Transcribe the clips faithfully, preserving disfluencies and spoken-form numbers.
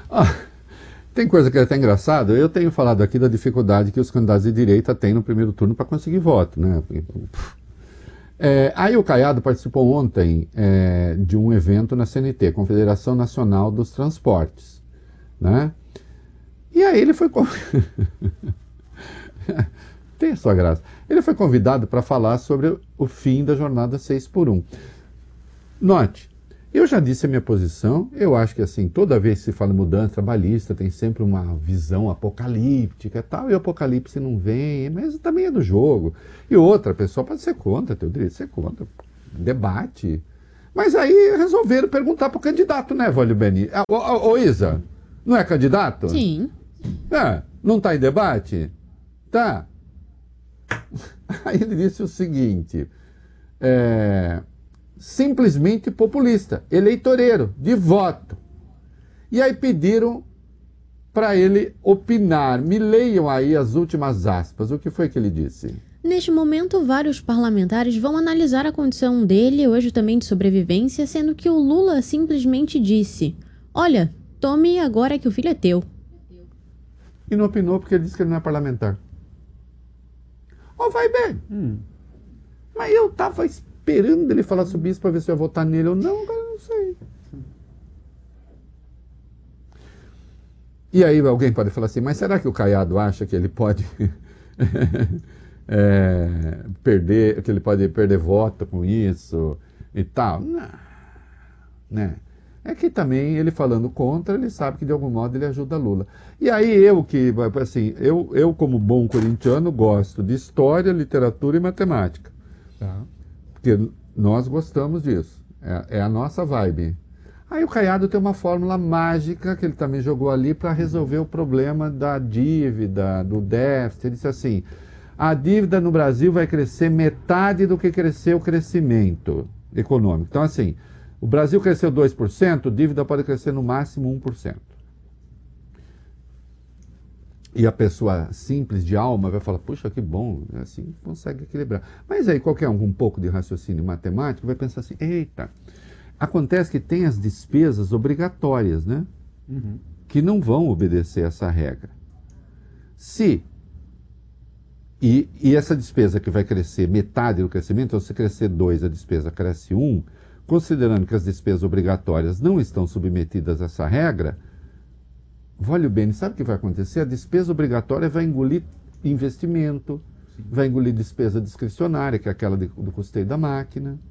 Ah, tem coisa que é até engraçado. Eu tenho falado aqui da dificuldade que os candidatos de direita têm no primeiro turno para conseguir voto, né? É, aí o Caiado participou ontem é, de um evento na C N T, Confederação Nacional dos Transportes, né? E aí ele foi... Tem a sua graça. Ele foi convidado para falar sobre o fim da jornada seis por um. Note, eu já disse a minha posição, eu acho que assim, toda vez que se fala em mudança trabalhista, tem sempre uma visão apocalíptica e tal, e o apocalipse não vem, mas também é do jogo. E outra, a pessoa pode ser contra, tem o direito de ser contra, debate. Mas aí resolveram perguntar para o candidato, né, Vólio Beni? Ô, ô, ô, Isa, não é candidato? Sim. É, não está em debate? Tá. Aí ele disse o seguinte, é... simplesmente populista, eleitoreiro, de voto. E aí pediram para ele opinar. Me leiam aí as últimas aspas. O que foi que ele disse? Neste momento, vários parlamentares vão analisar a condição dele, hoje também de sobrevivência, sendo que o Lula simplesmente disse: olha, tome agora que o filho é teu. E não opinou porque ele disse que ele não é parlamentar. Oh, vai bem. Hum. Mas eu tava esperando ele falar sobre isso para ver se eu ia votar nele ou não, agora eu não sei. E aí alguém pode falar assim, mas será que o Caiado acha que ele pode é, perder, que ele pode perder voto com isso e tal? Não, né? É que também ele falando contra, ele sabe que de algum modo ele ajuda Lula. E aí eu que, assim, eu, eu como bom corintiano gosto de história, literatura e matemática. Tá. Porque nós gostamos disso. É, é a nossa vibe. Aí o Caiado tem uma fórmula mágica que ele também jogou ali para resolver o problema da dívida, do déficit. Ele disse assim, a dívida no Brasil vai crescer metade do que cresceu o crescimento econômico. Então, assim, o Brasil cresceu dois por cento, a dívida pode crescer no máximo um por cento. E a pessoa simples de alma vai falar, puxa, que bom, assim consegue equilibrar. Mas aí qualquer um com um pouco de raciocínio matemático vai pensar assim, eita, acontece que tem as despesas obrigatórias, né? Uhum. Que não vão obedecer essa regra. Se, e, e essa despesa que vai crescer metade do crescimento, ou se crescer dois, a despesa cresce um, considerando que as despesas obrigatórias não estão submetidas a essa regra, Vólio Beni, sabe o que vai acontecer? A despesa obrigatória vai engolir investimento, sim, vai engolir despesa discricionária, que é aquela de, do custeio da máquina.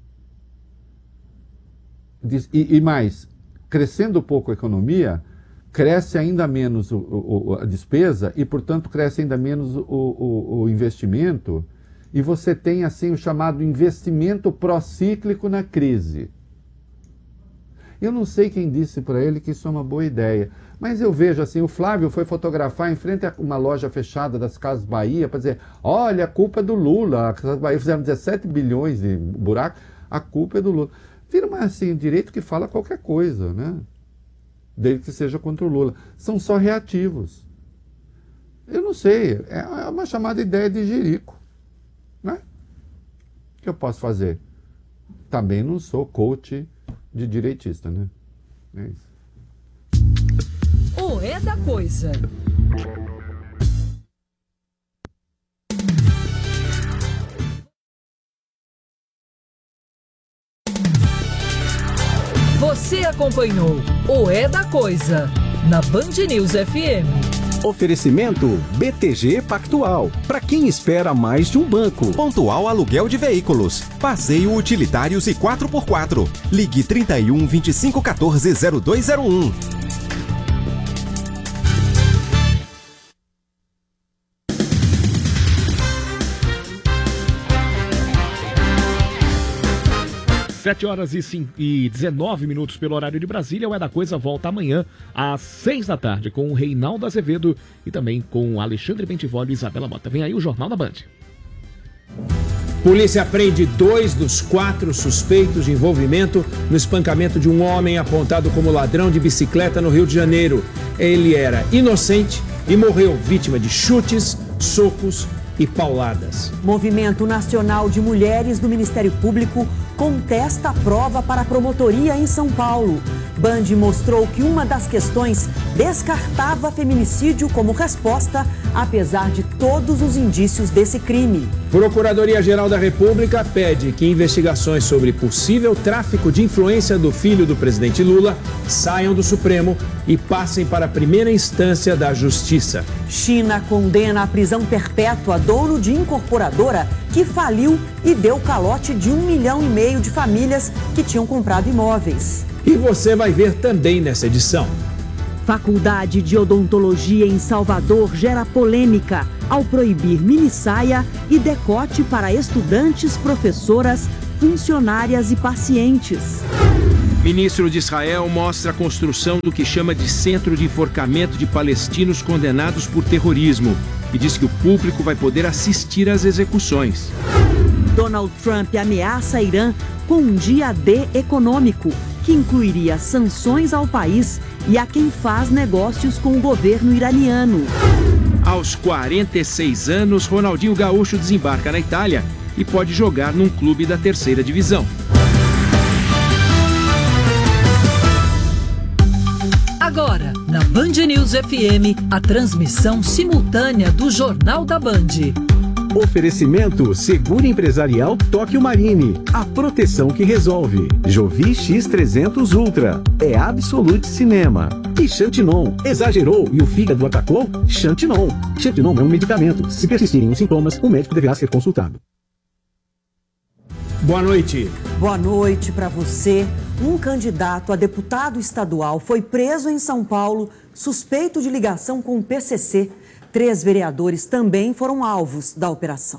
E, e mais, crescendo pouco a economia, cresce ainda menos o, o, a despesa e, portanto, cresce ainda menos o, o, o investimento. E você tem, assim, o chamado investimento procíclico na crise. Eu não sei quem disse para ele que isso é uma boa ideia, mas eu vejo assim, o Flávio foi fotografar em frente a uma loja fechada das Casas Bahia para dizer, olha, a culpa é do Lula, as Casas Bahia fizeram dezessete bilhões de buraco, a culpa é do Lula. Vira uma, assim, direito que fala qualquer coisa, né? Desde que seja contra o Lula. São só reativos. Eu não sei, é uma chamada ideia de jirico. Né? O que eu posso fazer? Também não sou coach de direitista, né? É isso. O É da Coisa. Você acompanhou o É da Coisa na Band News F M. Oferecimento B T G Pactual. Para quem espera mais de um banco. Pontual Aluguel de Veículos. Passeio Utilitários e quatro por quatro. Ligue trinta e um, vinte e cinco, quatorze, zero dois zero um. sete horas e dezenove minutos pelo horário de Brasília. O É da Coisa volta amanhã às seis da tarde com o Reinaldo Azevedo e também com o Alexandre Bentivolio e Isabela Mota. Vem aí o Jornal da Band. Polícia prende dois dos quatro suspeitos de envolvimento no espancamento de um homem apontado como ladrão de bicicleta no Rio de Janeiro. Ele era inocente e morreu vítima de chutes, socos e pauladas. Movimento Nacional de Mulheres do Ministério Público contesta a prova para a promotoria em São Paulo. Band mostrou que uma das questões descartava feminicídio como resposta, apesar de todos os indícios desse crime. Procuradoria-Geral da República pede que investigações sobre possível tráfico de influência do filho do presidente Lula saiam do Supremo e passem para a primeira instância da Justiça. China condena à prisão perpétua dono de incorporadora que faliu e deu calote de um milhão e meio de famílias que tinham comprado imóveis. E você vai ver também nessa edição. Faculdade de Odontologia em Salvador gera polêmica ao proibir minissaia e decote para estudantes, professoras, funcionárias e pacientes. Ministro de Israel mostra a construção do que chama de Centro de Enforcamento de Palestinos Condenados por Terrorismo e diz que o público vai poder assistir às execuções. Donald Trump ameaça Irã com um dia D econômico, que incluiria sanções ao país e a quem faz negócios com o governo iraniano. Aos quarenta e seis anos, Ronaldinho Gaúcho desembarca na Itália e pode jogar num clube da terceira divisão. Agora, na Band News F M, a transmissão simultânea do Jornal da Band. Oferecimento Seguro Empresarial Tóquio Marine. A proteção que resolve. Jovi X trezentos Ultra. É Absolute Cinema. E Xantinon. Exagerou e o fígado atacou? Xantinon. Xantinon é um medicamento. Se persistirem os sintomas, o médico deverá ser consultado. Boa noite. Boa noite para você. Um candidato a deputado estadual foi preso em São Paulo, suspeito de ligação com o P C C. Três vereadores também foram alvos da operação.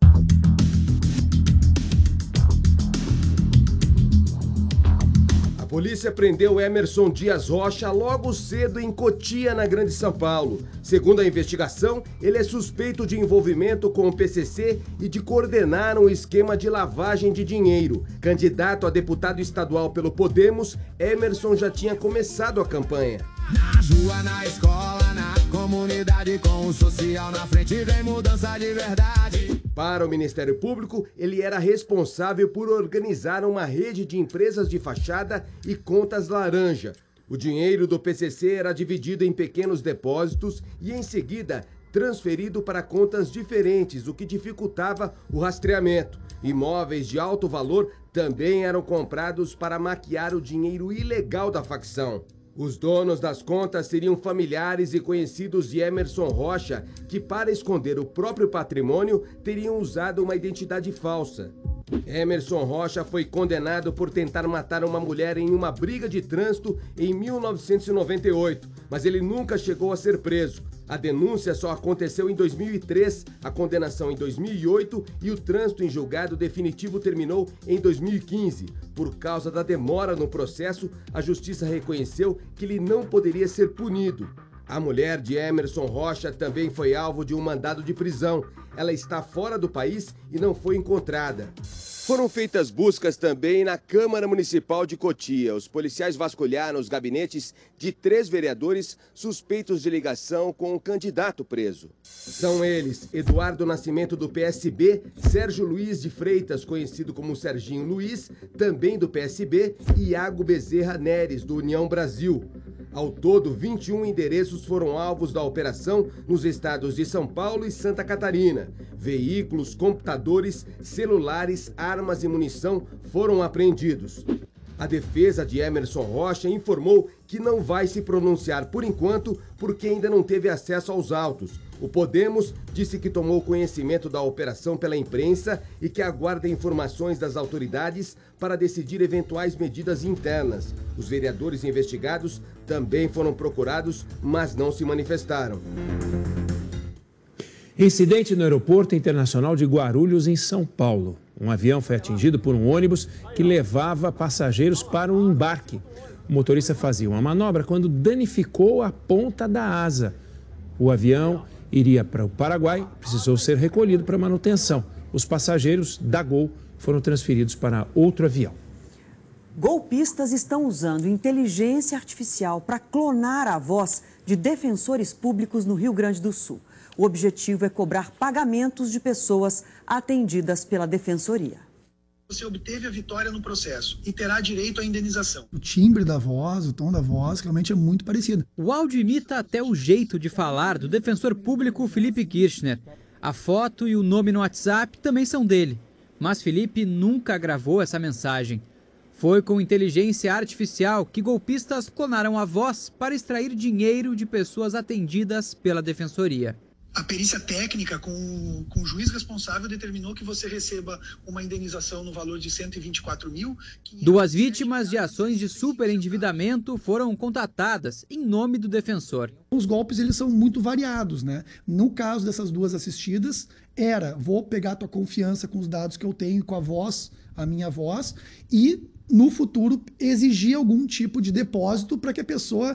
A polícia prendeu Emerson Dias Rocha logo cedo em Cotia, na Grande São Paulo. Segundo a investigação, ele é suspeito de envolvimento com o P C C e de coordenar um esquema de lavagem de dinheiro. Candidato a deputado estadual pelo Podemos, Emerson já tinha começado a campanha. Na rua, na escola, na comunidade, com o social na frente, vem mudança de verdade. Para o Ministério Público, ele era responsável por organizar uma rede de empresas de fachada e contas laranja. O dinheiro do P C C era dividido em pequenos depósitos e, em seguida, transferido para contas diferentes, o que dificultava o rastreamento. Imóveis de alto valor também eram comprados para maquiar o dinheiro ilegal da facção. Os donos das contas seriam familiares e conhecidos de Emerson Rocha, que, para esconder o próprio patrimônio, teriam usado uma identidade falsa. Emerson Rocha foi condenado por tentar matar uma mulher em uma briga de trânsito em mil novecentos e noventa e oito, mas ele nunca chegou a ser preso. A denúncia só aconteceu em dois mil e três, a condenação em dois mil e oito e o trânsito em julgado definitivo terminou em dois mil e quinze. Por causa da demora no processo, a justiça reconheceu que ele não poderia ser punido. A mulher de Emerson Rocha também foi alvo de um mandado de prisão. Ela está fora do país e não foi encontrada. Foram feitas buscas também na Câmara Municipal de Cotia. Os policiais vasculharam os gabinetes de três vereadores suspeitos de ligação com o candidato preso. São eles Eduardo Nascimento, do P S B, Sérgio Luiz de Freitas, conhecido como Serginho Luiz, também do P S B, e Iago Bezerra Neres, do União Brasil. Ao todo, vinte e um endereços foram alvos da operação nos estados de São Paulo e Santa Catarina. Veículos, computadores, celulares, armas e munição foram apreendidos. A defesa de Emerson Rocha informou que não vai se pronunciar por enquanto porque ainda não teve acesso aos autos. O Podemos disse que tomou conhecimento da operação pela imprensa e que aguarda informações das autoridades para decidir eventuais medidas internas. Os vereadores investigados também foram procurados, mas não se manifestaram. Incidente no Aeroporto Internacional de Guarulhos, em São Paulo. Um avião foi atingido por um ônibus que levava passageiros para um embarque. O motorista fazia uma manobra quando danificou a ponta da asa. O avião iria para o Paraguai, precisou ser recolhido para manutenção. Os passageiros da Gol foram transferidos para outro avião. Golpistas estão usando inteligência artificial para clonar a voz de defensores públicos no Rio Grande do Sul. O objetivo é cobrar pagamentos de pessoas atendidas pela Defensoria. Você obteve a vitória no processo e terá direito à indenização. O timbre da voz, o tom da voz, realmente é muito parecido. O áudio imita até o jeito de falar do defensor público Felipe Kirchner. A foto e o nome no WhatsApp também são dele. Mas Felipe nunca gravou essa mensagem. Foi com inteligência artificial que golpistas clonaram a voz para extrair dinheiro de pessoas atendidas pela defensoria. A perícia técnica com, com o juiz responsável determinou que você receba uma indenização no valor de cento e vinte e quatro mil. Duas vítimas de ações de superendividamento foram contatadas em nome do defensor. Os golpes eles são muito variados, né? No caso dessas duas assistidas, era vou pegar a tua confiança com os dados que eu tenho, com a voz, a minha voz, e no futuro exigir algum tipo de depósito para que a pessoa